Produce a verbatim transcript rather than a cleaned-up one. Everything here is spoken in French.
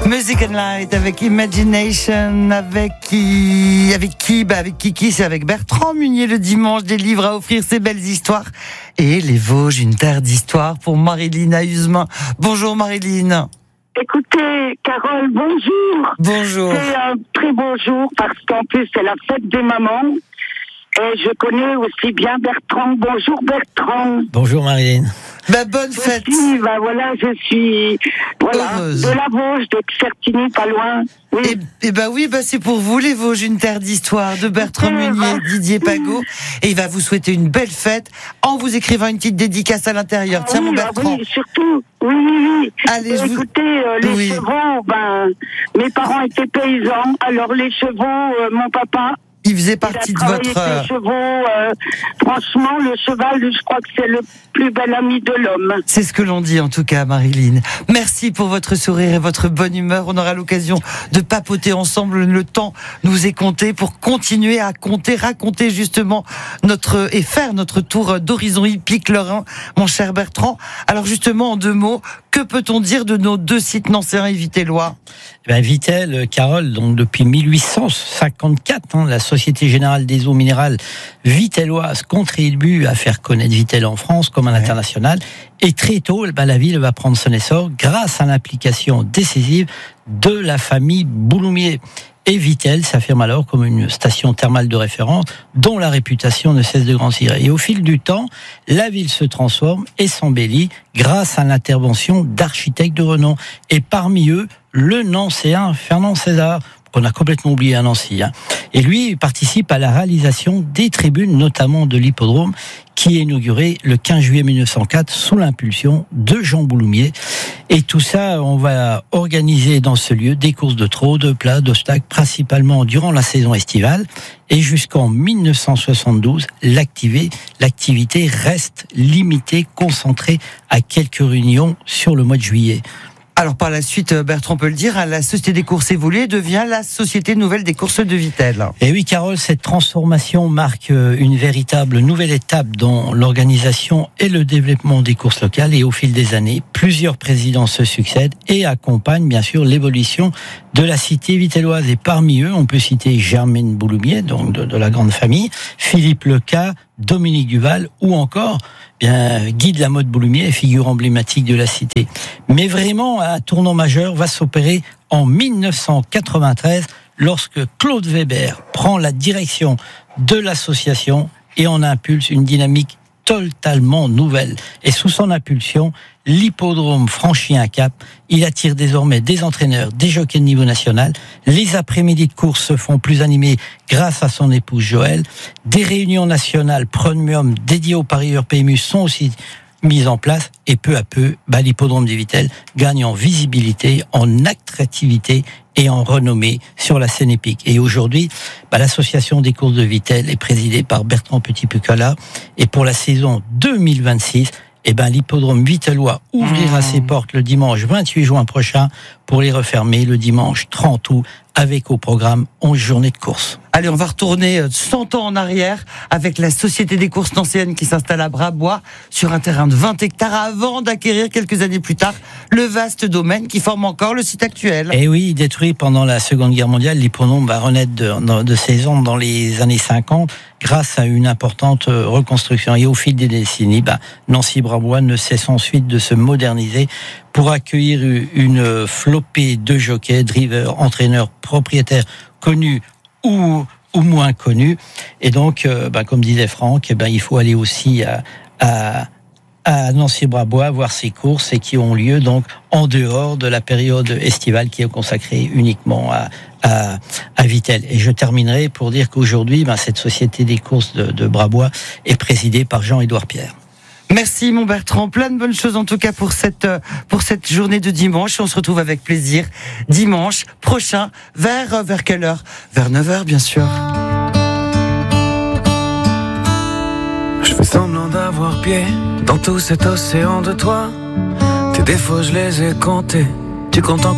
Music and Light avec Imagination, avec qui, avec qui, bah avec Kiki, c'est avec Bertrand Munier le dimanche, des livres à offrir, ces belles histoires. Et les Vosges, une terre d'histoire pour Marilyn à Husemin. Bonjour Marilyn. Écoutez, Carole, bonjour. Bonjour. C'est un très beau jour parce qu'en plus c'est la fête des mamans. Et je connais aussi bien Bertrand. Bonjour Bertrand. Bonjour Marilyn. Bah, bonne fête. Aussi, bah voilà, je suis voilà, heureuse. de la Vosges, de Certigny, pas loin. Oui. Et, et bah oui, bah c'est pour vous les Vosges, une terre d'histoire de Bertrand Eh Munier, ben. Didier Pagot. Et il va vous souhaiter une belle fête en vous écrivant une petite dédicace à l'intérieur. Tiens oui, mon bah Bertrand. oui, surtout. Oui, oui, oui. Allez, Et je vous- écoutez, euh, les Oui. chevaux, ben, mes parents étaient paysans. Alors les chevaux, euh, mon papa, Il faisait il a partie de travaillé votre... avec les chevaux. euh, franchement, le cheval, je crois que c'est le plus bel ami de l'homme. C'est ce que l'on dit en tout cas, Marilyn. Merci pour votre sourire et votre bonne humeur. On aura l'occasion de papoter ensemble. Le temps nous est compté pour continuer à compter, raconter justement notre et faire notre tour d'horizon hippique lorrain, mon cher Bertrand. Alors justement, en deux mots, que peut-on dire de nos deux sites nancéens et vitellois? Eh ben, Vittel, Carole, donc depuis mille huit cent cinquante-quatre, hein, la Société Générale des Eaux Minérales Vitelloise contribue à faire connaître Vittel en France comme à l'international. Et très tôt, eh ben, la ville va prendre son essor grâce à l'implication décisive de la famille Bouloumier. Et Vittel s'affirme alors comme une station thermale de référence dont la réputation ne cesse de grandir. Et au fil du temps, la ville se transforme et s'embellit grâce à l'intervention d'architectes de renom. Et parmi eux, le Nancéen Fernand César, qu'on a complètement oublié à Nancy. Hein. Et lui il participe à la réalisation des tribunes, notamment de l'hippodrome, qui est inauguré le quinze juillet mille neuf cent quatre sous l'impulsion de Jean Bouloumier. Et tout ça, on va organiser dans ce lieu des courses de trot, de plat, d'obstacles, principalement durant la saison estivale. Et jusqu'en mille neuf cent soixante-douze, l'activité, l'activité reste limitée, concentrée à quelques réunions sur le mois de juillet. Alors par la suite, Bertrand peut le dire, la Société des courses évolue et devient la Société nouvelle des courses de Vittel. Et oui, Carole, cette transformation marque une véritable nouvelle étape dans l'organisation et le développement des courses locales. Et au fil des années, plusieurs présidents se succèdent et accompagnent bien sûr l'évolution de la cité vitelloise. Et parmi eux, on peut citer Germaine Bouloumier, donc de, de la grande famille, Philippe Leca, Dominique Duval ou encore bien, Guy de la Motte Bouloumier, figure emblématique de la cité. Mais vraiment, un tournant majeur va s'opérer en mille neuf cent quatre-vingt-treize lorsque Claude Weber prend la direction de l'association et en impulse une dynamique totalement nouvelle. Et sous son impulsion, l'hippodrome franchit un cap. Il attire désormais des entraîneurs, des jockeys de niveau national. Les après-midi de course se font plus animés grâce à son épouse Joël. Des réunions nationales premium dédiées aux parieurs P M U sont aussi mises en place. Et peu à peu, bah, l'hippodrome des Vittel gagne en visibilité, en attractivité et en renommée sur la scène épique. Et aujourd'hui, bah, l'association des courses de Vittel est présidée par Bertrand Petit-Pucala. Et pour la saison deux mille vingt-six, eh ben, l'hippodrome vitellois ouvrira mmh. ses portes le dimanche vingt-huit juin prochain pour les refermer le dimanche trente août avec au programme onze journées de course. Allez, on va retourner cent ans en arrière avec la Société des courses nancéennes qui s'installe à Brabois sur un terrain de vingt hectares avant d'acquérir quelques années plus tard le vaste domaine qui forme encore le site actuel. Et oui, détruit pendant la Seconde Guerre mondiale, l'hippodrome va renaître de, de ses ondes dans les années cinquante grâce à une importante reconstruction. Et au fil des décennies, bah, Nancy-Brabois ne cesse ensuite de se moderniser pour accueillir une flopée de jockeys, drivers, entraîneurs, propriétaires connus ou, ou moins connus. Et donc, euh, bah, comme disait Franck, eh ben, il faut aller aussi à, à, à Nancy-Brabois voir ces courses et qui ont lieu donc en dehors de la période estivale qui est consacrée uniquement à, à, à Vittel. Et je terminerai pour dire qu'aujourd'hui, bah, cette société des courses de, de Brabois est présidée par Jean-Édouard Pierre. Merci mon Bertrand, plein de bonnes choses en tout cas pour cette, pour cette journée de dimanche. On se retrouve avec plaisir dimanche prochain, vers, vers quelle heure? Vers neuf heures bien sûr. Je fais semblant d'avoir pied dans tout cet océan de toi. Tes défauts je les ai comptés, tu comptes en